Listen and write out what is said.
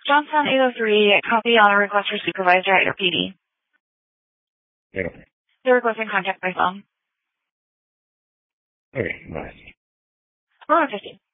Johnstown 803, copy on a request for supervisor at your PD. Okay. They're requesting contact by phone. Okay, nice. 450.